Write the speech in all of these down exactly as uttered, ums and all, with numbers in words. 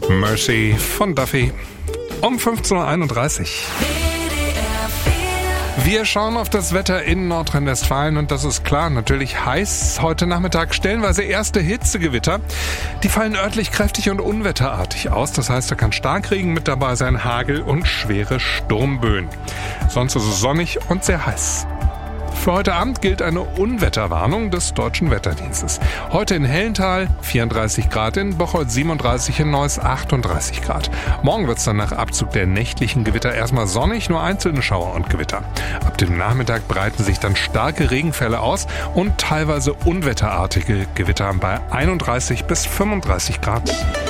Mercy von Duffy um fünfzehn Uhr einunddreißig. Wir schauen auf das Wetter in Nordrhein-Westfalen und das ist klar, natürlich heiß. Heute Nachmittag stellenweise erste Hitzegewitter. Die fallen örtlich kräftig und unwetterartig aus. Das heißt, da kann Starkregen mit dabei sein, Hagel und schwere Sturmböen. Sonst ist es sonnig und sehr heiß. Für heute Abend gilt eine Unwetterwarnung des Deutschen Wetterdienstes. Heute in Hellental vierunddreißig Grad, in Bocholt siebenunddreißig, in Neuss achtunddreißig Grad. Morgen wird es dann nach Abzug der nächtlichen Gewitter erstmal sonnig, nur einzelne Schauer und Gewitter. Ab dem Nachmittag breiten sich dann starke Regenfälle aus und teilweise unwetterartige Gewitter bei einunddreißig bis fünfunddreißig Grad.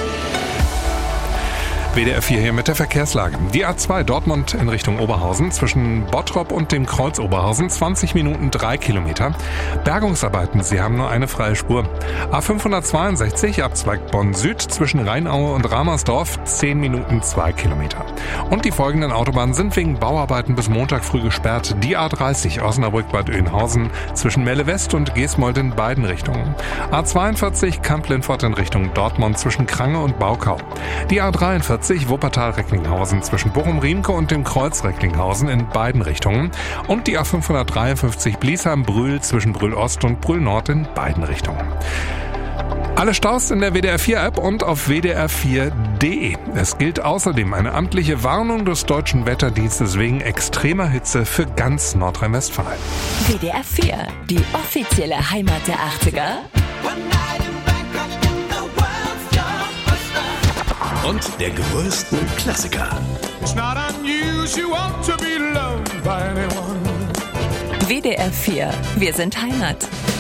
W D R vier hier mit der Verkehrslage. Die A zwei Dortmund in Richtung Oberhausen zwischen Bottrop und dem Kreuz Oberhausen zwanzig Minuten drei Kilometer. Bergungsarbeiten, sie haben nur eine freie Spur. A fünfhundertzweiundsechzig Abzweig Bonn Süd zwischen Rheinaue und Ramersdorf zehn Minuten zwei Kilometer. Und die folgenden Autobahnen sind wegen Bauarbeiten bis Montag früh gesperrt. Die A dreißig Osnabrück-Bad Oeynhausen zwischen Melle West und Geesmold in beiden Richtungen. A zweiundvierzig Kamp-Lintfort in Richtung Dortmund zwischen Krange und Baukau. Die A dreiundvierzig Wuppertal-Recklinghausen zwischen Bochum-Riemke und dem Kreuz Recklinghausen in beiden Richtungen und die A fünfhundertdreiundfünfzig Bliesheim-Brühl zwischen Brühl-Ost und Brühl-Nord in beiden Richtungen. Alle Staus in der W D R vier App und auf w d r vier punkt d e. Es gilt außerdem eine amtliche Warnung des Deutschen Wetterdienstes wegen extremer Hitze für ganz Nordrhein-Westfalen. W D R vier, die offizielle Heimat der achtziger. Und der größten Klassiker. W D R vier, wir sind Heimat.